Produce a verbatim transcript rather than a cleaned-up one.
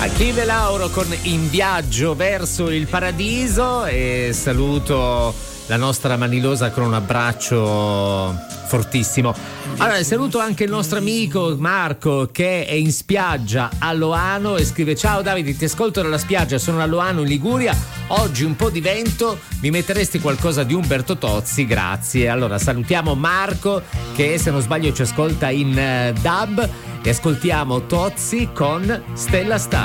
Achille Lauro con In viaggio verso il paradiso, e saluto la nostra Manilosa con un abbraccio fortissimo. Allora saluto anche il nostro amico Marco che è in spiaggia a Loano e scrive: ciao Davide, ti ascolto dalla spiaggia, sono a Loano in Liguria, oggi un po' di vento, mi metteresti qualcosa di Umberto Tozzi, grazie. Allora salutiamo Marco che, se non sbaglio, ci ascolta in uh, D A B, e ascoltiamo Tozzi con Stella Star.